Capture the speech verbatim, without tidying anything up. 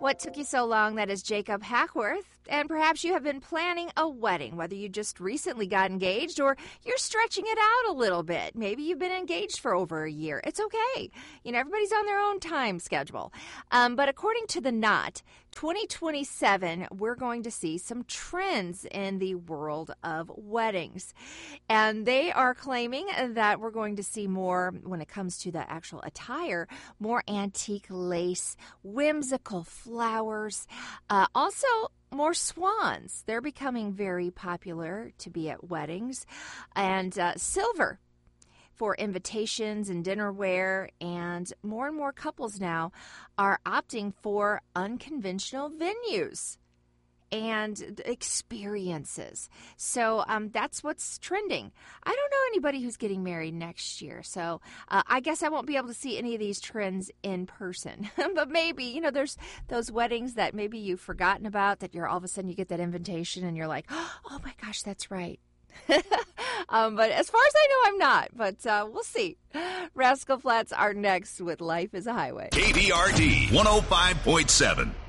What took you so long? That is Jacob Hackworth. And perhaps you have been planning a wedding, whether you just recently got engaged or you're stretching it out a little bit. Maybe you've been engaged for over a year. It's okay. You know, everybody's on their own time schedule. Um, but according to the Knot, twenty twenty-seven, we're going to see some trends in the world of weddings. And they are claiming that we're going to see more, when it comes to the actual attire, more antique lace, whimsical flowers, uh, also more swans. They're becoming very popular to be at weddings. And uh, silver for invitations and dinnerware. And more and more couples now are opting for unconventional venues and experiences. So um, that's what's trending. I don't know anybody who's getting married next year, so uh, I guess I won't be able to see any of these trends in person. But maybe, you know, there's those weddings that maybe you've forgotten about, that you're all of a sudden you get that invitation and you're like, oh my gosh, that's right. um, but as far as I know, I'm not. But uh, we'll see. Rascal Flatts are next with Life is a Highway. K B R D one oh five point seven.